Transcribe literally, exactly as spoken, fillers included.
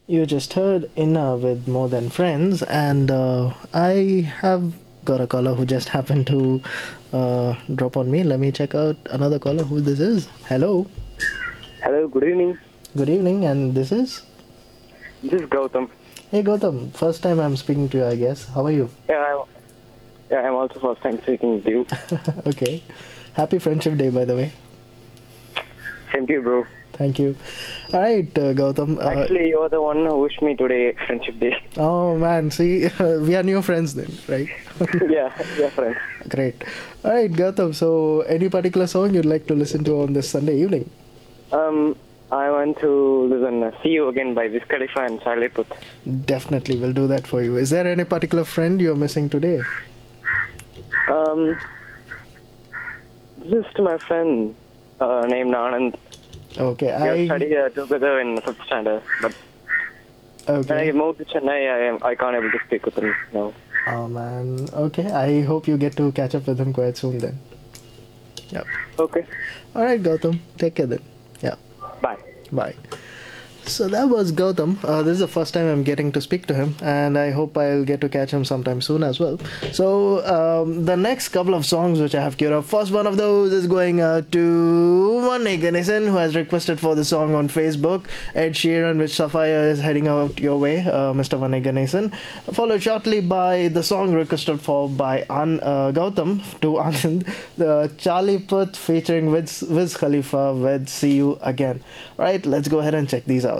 You just heard Inna with More Than Friends, and uh, I have got a caller who just happened to uh, drop on me. Let me check out another caller who this is. Hello, Hello, good evening. good evening, and this is. This is Gautam. Hey Gautam, first time I'm speaking to you, I guess. How are you? Yeah, I'm, yeah, I'm also first time speaking with you. Okay. Happy Friendship Day, by the way. Thank you, bro. Thank you. All right, uh, Gautam. Uh, Actually, you're the one who wished me today Friendship Day. oh man, see, we are new friends then, right? yeah, yeah, friend. Great. All right, Gautam. So, any particular song you'd like to listen to on this Sunday evening? Um, I want to listen uh, See You Again by Wiz Khalifa and Charlie Puth. Definitely, we'll do that for you. Is there any particular friend you're missing today? Um, this is to my friend uh, named Anand. Okay, We have I. studied uh, together in fifth standard, but when I Okay. moved to Chennai, I, am, I can't able to speak with him now. Oh man. Okay, I hope you get to catch up with him quite soon then. Yep. Okay, All right, Gautam. Take care then. Yeah. bye. Bye. So that was Gautam. Uh, this is the first time I'm getting to speak to him, and I hope I'll get to catch him sometime soon as well. So um, the next couple of songs which I have queued up, first one of those is going uh, to Vanni Ganesan, who has requested for the song on Facebook. Ed Sheeran with Sapphire is heading out your way, uh, Mister Vanni Ganesan. Followed shortly by the song requested for by An- uh, Gautam to Anand, the Charlie Puth featuring Wiz, Wiz Khalifa with See You Again. Right, let's go ahead and check these out.